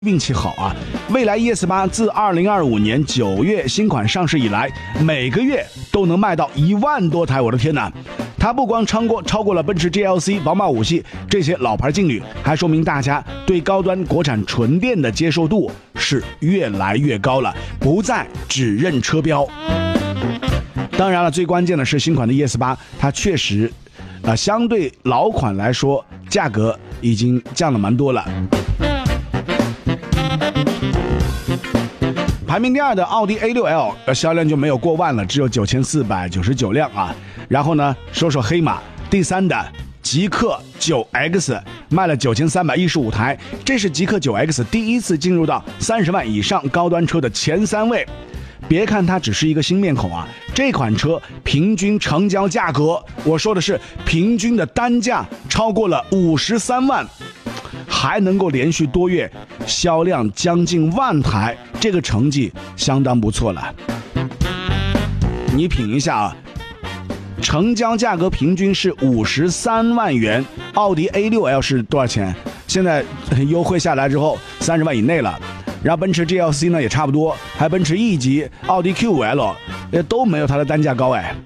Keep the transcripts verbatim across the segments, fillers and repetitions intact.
运气好啊！蔚来 E S 八自二零二五年九月新款上市以来，每个月都能卖到一万多台，我的天哪！它不光超过超过了奔驰 G L C、宝马五系这些老牌劲旅，还说明大家对高端国产纯电的接受度是越来越高了，不再只认车标。当然了，最关键的是新款的 E S 八，它确实，呃，相对老款来说，价格已经降了蛮多了。排名第二的奥迪 A 六 L 销量就没有过万了，只有九千四百九十九辆啊。然后呢，说说黑马，第三的极氪 九 X 卖了九千三百一十五台，这是极氪 九 X 第一次进入到三十万以上高端车的前三位。别看它只是一个新面孔啊，这款车平均成交价格，我说的是平均的单价超过了五十三万。还能够连续多月销量将近万台，这个成绩相当不错了。你品一下啊，成交价格平均是五十三万元，奥迪 A 六 L 是多少钱？现在优惠下来之后三十万以内了。然后奔驰 G L C 呢也差不多，还奔驰 E 级、奥迪 Q 五 L 都没有它的单价高哎。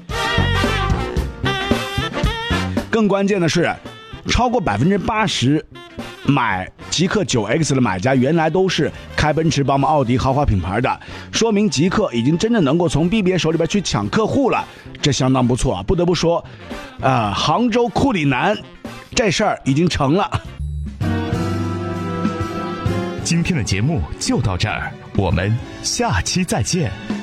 更关键的是，超过百分之八十。买极氪 九 X 的买家原来都是开奔驰、宝马、奥迪豪华品牌的，说明极氪已经真正能够从 B B A 手里边去抢客户了，这相当不错啊！不得不说，啊、呃，杭州库里南这事儿已经成了。 今天的节目就到这儿，我们下期再见。